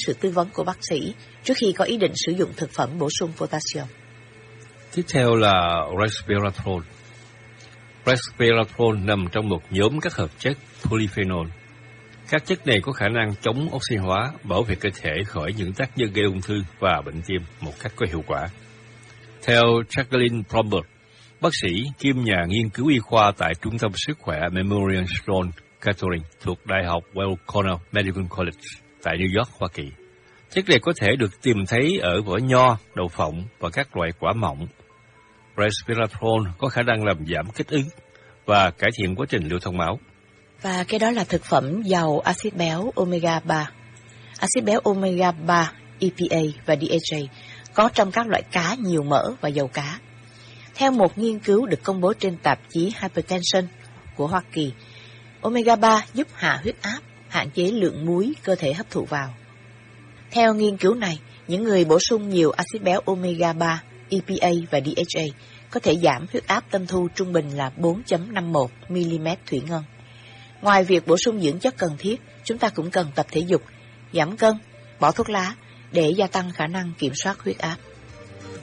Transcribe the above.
sự tư vấn của bác sĩ trước khi có ý định sử dụng thực phẩm bổ sung potassium. Tiếp theo là resveratrol. Resveratrol nằm trong một nhóm các hợp chất polyphenol. Các chất này có khả năng chống oxy hóa, bảo vệ cơ thể khỏi những tác nhân gây ung thư và bệnh tim một cách có hiệu quả. Theo Jacqueline Blomberg, bác sĩ kiêm nhà nghiên cứu y khoa tại Trung tâm Sức khỏe Memorial Sloan Kettering thuộc Đại học Weill Cornell Medical College tại New York, Hoa Kỳ. Chất này có thể được tìm thấy ở vỏ nho, đậu phộng và các loại quả mọng. Resveratrol có khả năng làm giảm kích ứng và cải thiện quá trình lưu thông máu. Và cái đó là thực phẩm giàu axit béo omega 3. Axit béo omega 3, EPA và DHA có trong các loại cá nhiều mỡ và dầu cá. Theo một nghiên cứu được công bố trên tạp chí Hypertension của Hoa Kỳ, omega 3 giúp hạ huyết áp, hạn chế lượng muối cơ thể hấp thụ vào. Theo nghiên cứu này, những người bổ sung nhiều axit béo omega 3, EPA và DHA có thể giảm huyết áp tâm thu trung bình là 4.51 mm thủy ngân. Ngoài việc bổ sung dưỡng chất cần thiết, chúng ta cũng cần tập thể dục, giảm cân, bỏ thuốc lá để gia tăng khả năng kiểm soát huyết áp.